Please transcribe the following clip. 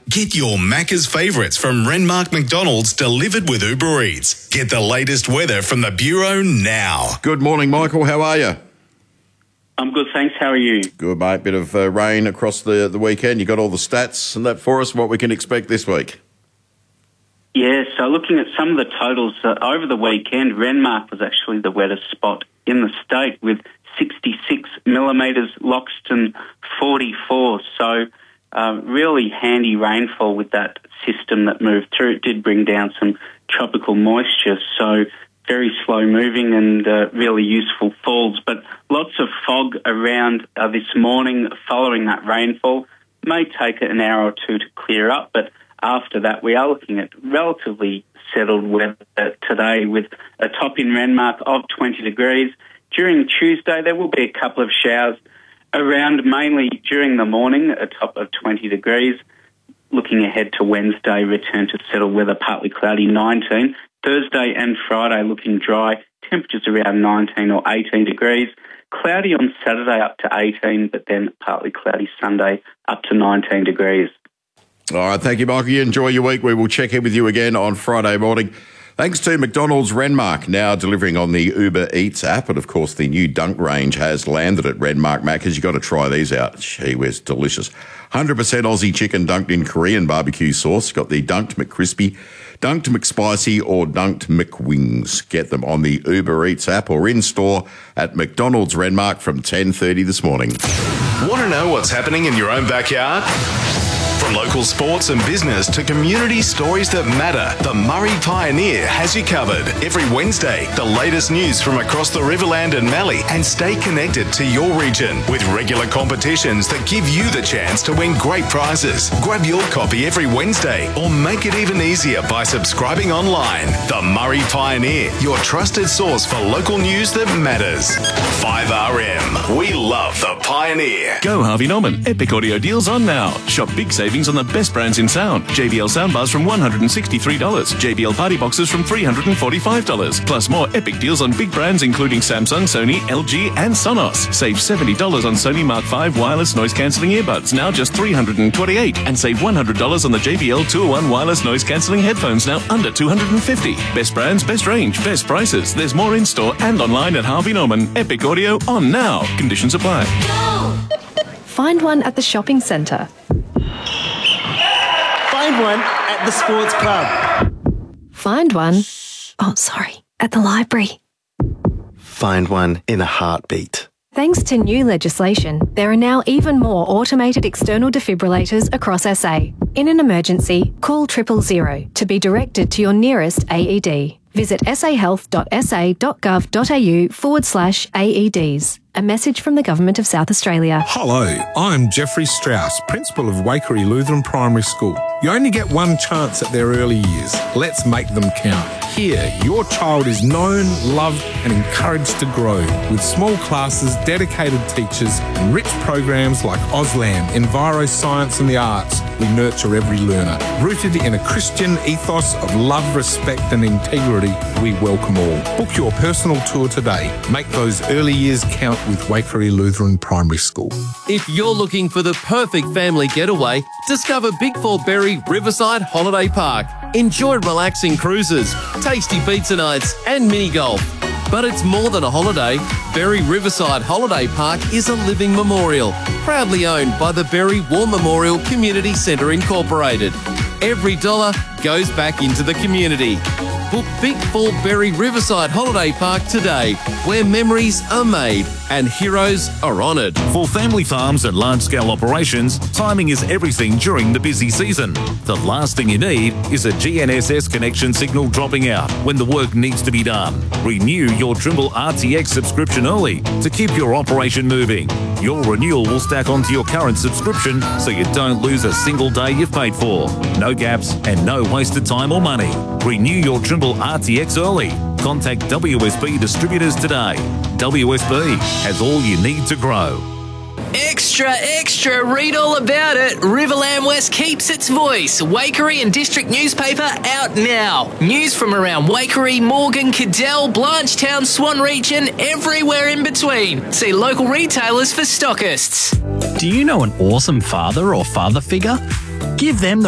Get your Macca's favourites from Renmark McDonald's delivered with Uber Eats. Get the latest weather from the Bureau now. Good morning, Michael. How are you? I'm good, thanks. How are you? Good, mate. Bit of rain across the weekend. You got all the stats and that for us, what we can expect this week? Yeah, so looking at some of the totals, over the weekend, Renmark was actually the wettest spot in the state with 66 millimetres, Loxton 44. So really handy rainfall with that system that moved through. It did bring down some tropical moisture, so very slow moving and really useful falls. But lots of fog around this morning following that rainfall. May take an hour or two to clear up, but after that we are looking at relatively settled weather today with a top in Renmark of 20 degrees. During Tuesday there will be a couple of showers around, mainly during the morning, a top of 20 degrees. Looking ahead to Wednesday, return to settled weather, partly cloudy, 19. Thursday and Friday looking dry, temperatures around 19 or 18 degrees. Cloudy on Saturday up to 18, but then partly cloudy Sunday up to 19 degrees. All right, thank you, Michael. You enjoy your week. We will check in with you again on Friday morning. Thanks to McDonald's Renmark, now delivering on the Uber Eats app. And, of course, the new Dunk range has landed at Renmark Macca's. You've got to try these out. Gee whiz, delicious. 100% Aussie chicken dunked in Korean barbecue sauce. Got the Dunked McCrispy, Dunked McSpicy or Dunked McWings. Get them on the Uber Eats app or in-store at McDonald's Renmark from 10:30 this morning. Want to know what's happening in your own backyard? From local sports and business to community stories that matter, the Murray Pioneer has you covered. Every Wednesday, the latest news from across the Riverland and Mallee, and stay connected to your region with regular competitions that give you the chance to win great prizes. Grab your copy every Wednesday or make it even easier by subscribing online. The Murray Pioneer, your trusted source for local news that matters. 5RM, we love the Pioneer. Go Harvey Norman. Epic audio deals on now. Shop big savings on the best brands in sound. JBL soundbars from $163. JBL party boxes from $345. Plus more epic deals on big brands including Samsung, Sony, LG and Sonos. Save $70 on Sony Mark V wireless noise cancelling earbuds, now just $328. And save $100 on the JBL 2-in-1 wireless noise cancelling headphones, now under $250. Best brands, best range, best prices. There's more in store and online at Harvey Norman. Epic audio on now. Conditions apply. Find one at the shopping centre. Find one at the sports club. Find one, at the library. Find one in a heartbeat. Thanks to new legislation, there are now even more automated external defibrillators across SA. In an emergency, call 000 to be directed to your nearest AED. Visit sahealth.sa.gov.au/AEDs. A message from the Government of South Australia. Hello, I'm Jeffrey Strauss, Principal of Waikerie Lutheran Primary School. You only get one chance at their early years. Let's make them count. Here, your child is known, loved and encouraged to grow. With small classes, dedicated teachers and rich programs like Auslan, Enviro Science and the Arts, we nurture every learner. Rooted in a Christian ethos of love, respect and integrity, we welcome all. Book your personal tour today. Make those early years count with Waikerie Lutheran Primary School. If you're looking for the perfect family getaway, discover Big Fall Berry Riverside Holiday Park. Enjoy relaxing cruises, tasty pizza nights and mini golf. But it's more than a holiday. Berry Riverside Holiday Park is a living memorial, proudly owned by the Berry War Memorial Community Centre Incorporated. Every dollar goes back into the community. Book Big Fall Berry Riverside Holiday Park today, where memories are made and heroes are honoured. For family farms and large-scale operations, timing is everything during the busy season. The last thing you need is a GNSS connection signal dropping out when the work needs to be done. Renew your Trimble RTX subscription early to keep your operation moving. Your renewal will stack onto your current subscription so you don't lose a single day you've paid for. No gaps and no wasted time or money. Renew your Trimble RTX early. Contact WSB distributors today. WSB has all you need to grow. Extra, extra, read all about it. Riverland West keeps its voice. Waikerie and District newspaper out now. News from around Waikerie, Morgan, Cadell, Blanchetown, Swan Reach and everywhere in between. See local retailers for stockists. Do you know an awesome father or father figure? Give them the